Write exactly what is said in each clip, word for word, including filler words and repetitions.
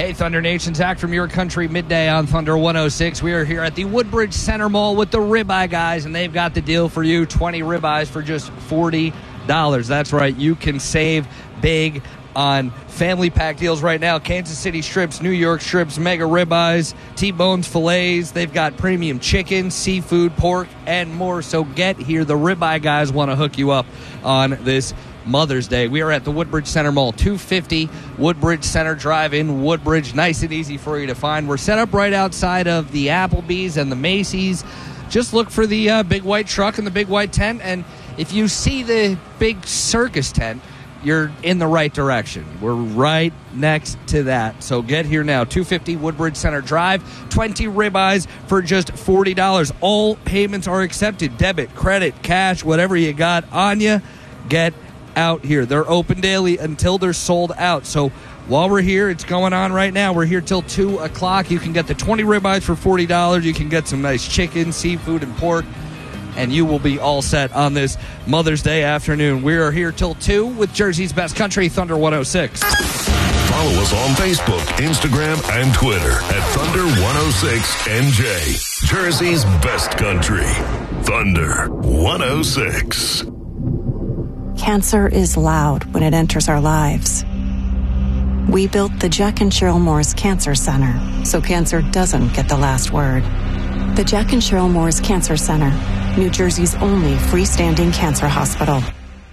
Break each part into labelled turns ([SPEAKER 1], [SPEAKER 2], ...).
[SPEAKER 1] Hey, Thunder Nation, Zach from Your Country, midday on Thunder one oh six. We are here at the Woodbridge Center Mall with the Ribeye Guys, and they've got the deal for you, twenty ribeyes for just forty dollars. That's right, you can save big on family pack deals right now. Kansas City strips, New York strips, mega ribeyes, T-bones, fillets. They've got premium chicken, seafood, pork, and more. So get here. The Ribeye Guys want to hook you up on this Mother's Day. We are at the Woodbridge Center Mall, two fifty Woodbridge Center Drive in Woodbridge. Nice and easy for you to find. We're set up right outside of the Applebee's and the Macy's. Just look for the uh, big white truck and the big white tent, and if you see the big circus tent, you're in the right direction. We're right next to that. So get here now. two fifty Woodbridge Center Drive. twenty ribeyes for just forty dollars. All payments are accepted. Debit, credit, cash, whatever you got on you. Get out here. They're open daily until they're sold out. So while we're here, it's going on right now. We're here till two o'clock. You can get the twenty ribeyes for forty dollars. You can get some nice chicken, seafood, and pork, and you will be all set on this Mother's Day afternoon. We are here till two with Jersey's Best Country, Thunder one oh six.
[SPEAKER 2] Follow us on Facebook, Instagram, and Twitter at Thunder one oh six N J. Jersey's Best Country, Thunder one oh six.
[SPEAKER 3] Cancer is loud when it enters our lives. We built the Jack and Cheryl Morris Cancer Center so cancer doesn't get the last word. The Jack and Cheryl Morris Cancer Center, New Jersey's only freestanding cancer hospital.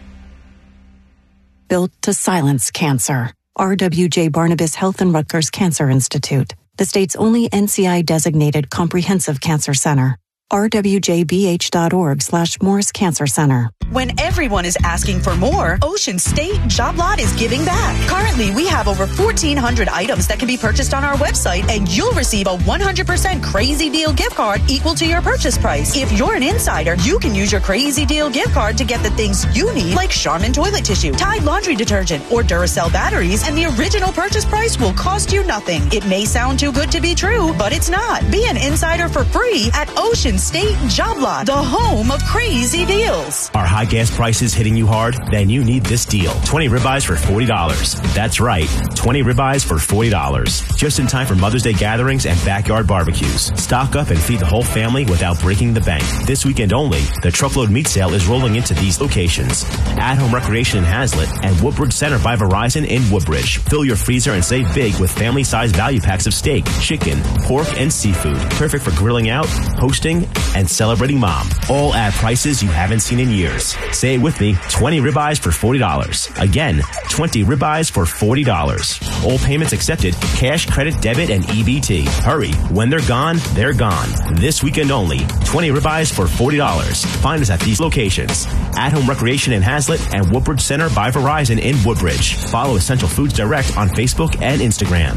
[SPEAKER 3] Built to silence cancer. R W J Barnabas Health and Rutgers Cancer Institute, the state's only N C I-designated comprehensive cancer center. R W J B H dot org slash Morris Cancer Center.
[SPEAKER 4] When everyone is asking for more, Ocean State Job Lot is giving back. Currently, we have over fourteen hundred items that can be purchased on our website, and you'll receive a one hundred percent Crazy Deal gift card equal to your purchase price. If you're an insider, you can use your Crazy Deal gift card to get the things you need, like Charmin toilet tissue, Tide laundry detergent, or Duracell batteries, and the original purchase price will cost you nothing. It may sound too good to be true, but it's not. Be an insider for free at Ocean State Job Lot, the home of crazy deals.
[SPEAKER 5] Are high gas prices hitting you hard? Then you need this deal. twenty ribeyes for forty dollars. That's right, twenty ribeyes for forty dollars. Just in time for Mother's Day gatherings and backyard barbecues. Stock up and feed the whole family without breaking the bank. This weekend only, the truckload meat sale is rolling into these locations: At Home Recreation in Hazlet and Woodbridge Center by Verizon in Woodbridge. Fill your freezer and save big with family-sized value packs of steak, chicken, pork, and seafood. Perfect for grilling out, hosting, and celebrating mom. All at prices you haven't seen in years. Say it with me, twenty ribeyes for forty dollars. Again, twenty ribeyes for forty dollars. All payments accepted, cash, credit, debit, and E B T. Hurry, when they're gone, they're gone. This weekend only, twenty ribeyes for forty dollars. Find us at these locations: At Home Recreation in Hazlet and Woodbridge Center by Verizon in Woodbridge. Follow Essential Foods Direct on Facebook and Instagram.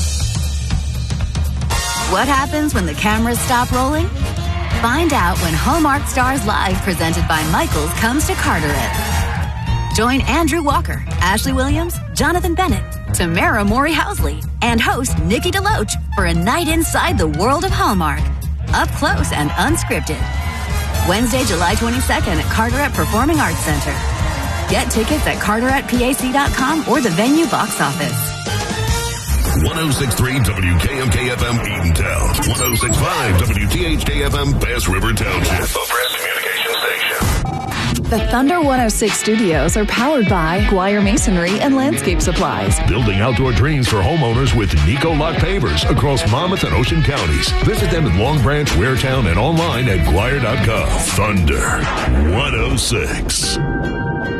[SPEAKER 6] What happens when the cameras stop rolling? Find out when Hallmark Stars Live, presented by Michaels, comes to Carteret. Join Andrew Walker, Ashley Williams, Jonathan Bennett, Tamara Mori Housley, and host Nikki DeLoach for a night inside the world of Hallmark. Up close and unscripted. Wednesday, July twenty-second at Carteret Performing Arts Center. Get tickets at carteret pac dot com or the venue box office.
[SPEAKER 2] one oh six point three W K M K F M Eatontown. one oh six point five W T H K F M Bass River Township. The Press Communication Station.
[SPEAKER 7] The Thunder one oh six studios are powered by Guire Masonry and Landscape Supplies.
[SPEAKER 2] Building outdoor dreams for homeowners with Nico Lock Pavers across Monmouth and Ocean counties. Visit them in Long Branch, Waretown, and online at Guire dot com. Thunder one oh six.